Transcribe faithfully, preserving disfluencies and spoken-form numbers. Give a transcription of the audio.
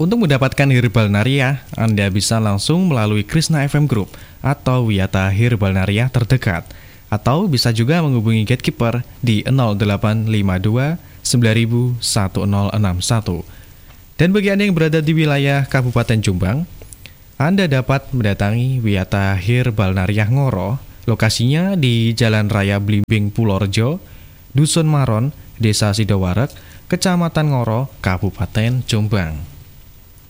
Untuk mendapatkan Herbal Nariah, Anda bisa langsung melalui Krishna F M Group atau Wiyata Herbal Nariah terdekat. Atau bisa juga menghubungi Gatekeeper di nol delapan lima dua sembilan satu nol enam satu. Dan bagi Anda yang berada di wilayah Kabupaten Jombang, Anda dapat mendatangi Wiyata Herbal Nariah Ngoro. Lokasinya di Jalan Raya Blimbing Purworejo, Dusun Maron, Desa Sidowarek, Kecamatan Ngoro, Kabupaten Jombang.